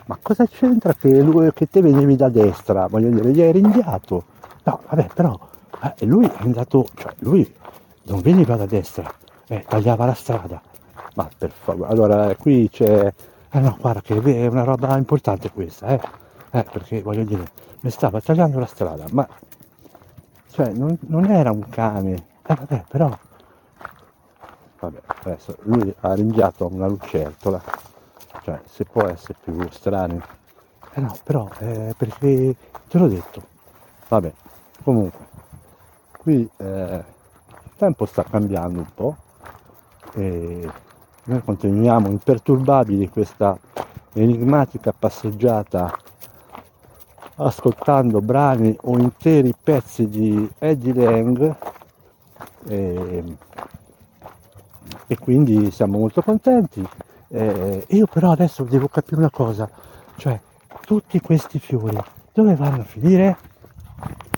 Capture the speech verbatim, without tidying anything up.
ma cosa c'entra che, lui, che te venivi da destra? Voglio dire, gli hai rinviato. No, vabbè, però eh, lui è andato, cioè lui non veniva da destra, eh, tagliava la strada. Ma per favore, allora qui c'è... Eh no, guarda che è una roba importante questa, eh. Eh, perché voglio dire, mi stava tagliando la strada, ma cioè non, non era un cane. Eh vabbè, però vabbè, adesso lui ha rinviato una lucertola, cioè se può essere più strano. Eh no, però, eh, perché te l'ho detto. Vabbè, comunque, qui eh, il tempo sta cambiando un po' e noi continuiamo imperturbabili questa enigmatica passeggiata ascoltando brani o interi pezzi di Eddie Lang e, e quindi siamo molto contenti. Eh, io però adesso devo capire una cosa, cioè tutti questi fiori dove vanno a finire?